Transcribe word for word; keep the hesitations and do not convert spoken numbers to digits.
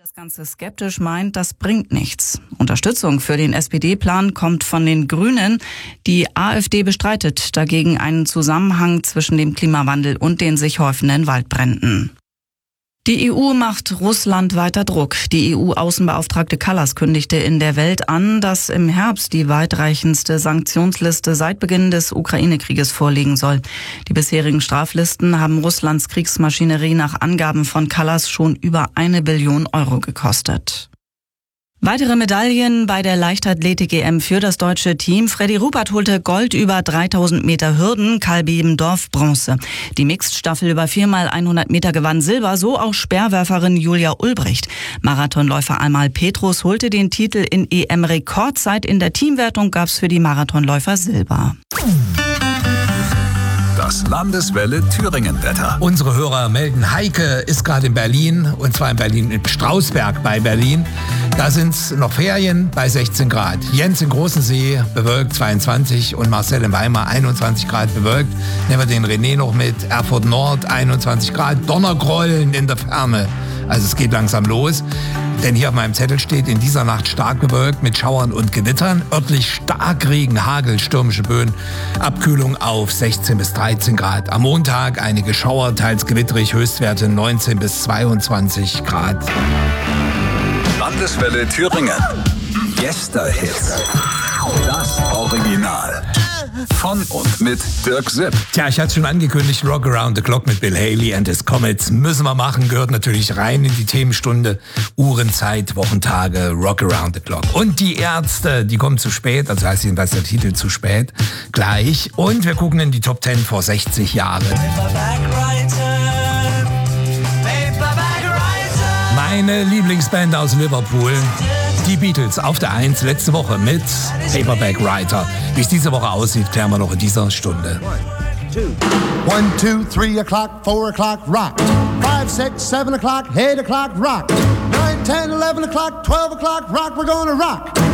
Das Ganze skeptisch meint, das bringt nichts. Unterstützung für den S P D-Plan kommt von den Grünen. Die AfD bestreitet dagegen einen Zusammenhang zwischen dem Klimawandel und den sich häufenden Waldbränden. Die E U macht Russland weiter Druck. Die E U-Außenbeauftragte Kallas kündigte in der Welt an, dass im Herbst die weitreichendste Sanktionsliste seit Beginn des Ukraine-Krieges vorliegen soll. Die bisherigen Straflisten haben Russlands Kriegsmaschinerie nach Angaben von Kallas schon über eine Billion Euro gekostet. Weitere Medaillen bei der Leichtathletik-E M für das deutsche Team. Freddy Rupert holte Gold über dreitausend Meter Hürden, Karl Bebendorf Bronze. Die Mixed-Staffel über vier mal hundert Meter gewann Silber, so auch Speerwerferin Julia Ulbricht. Marathonläufer Amal Petrus holte den Titel in E M-Rekordzeit. In der Teamwertung gab's für die Marathonläufer Silber. Das Landeswelle Thüringen-Wetter. Unsere Hörer melden, Heike ist gerade in Berlin, und zwar in Berlin, in Strausberg bei Berlin. Da sind es noch Ferien bei sechzehn Grad. Jens in Großensee bewölkt zweiundzwanzig und Marcel in Weimar einundzwanzig Grad bewölkt. Nehmen wir den René noch mit, Erfurt Nord einundzwanzig Grad, Donnergrollen in der Ferne. Also es geht langsam los. Denn hier auf meinem Zettel steht, in dieser Nacht stark bewölkt mit Schauern und Gewittern. Örtlich Starkregen, Hagel, stürmische Böen. Abkühlung auf sechzehn bis dreizehn Grad. Am Montag einige Schauer, teils gewitterig, Höchstwerte neunzehn bis zweiundzwanzig Grad. Landeswelle Thüringen. Gästehits. Das Original. Von und mit Dirk Sipp. Tja, ich hatte es schon angekündigt, Rock Around the Clock mit Bill Haley and his Comets. Müssen wir machen, gehört natürlich rein in die Themenstunde. Uhrenzeit, Wochentage, Rock Around the Clock. Und die Ärzte, die kommen zu spät, also heißt jedenfalls der Titel zu spät, gleich. Und wir gucken in die Top Ten vor sechzig Jahren. Meine Lieblingsband aus Liverpool. Die Beatles auf der eins letzte Woche mit Paperback Writer. Wie es diese Woche aussieht, klären wir noch in dieser Stunde. One, two, three o'clock, four o'clock, rock. Five, six, seven o'clock, eight o'clock, rock. Nine, ten, eleven o'clock, twelve o'clock, rock. We're gonna rock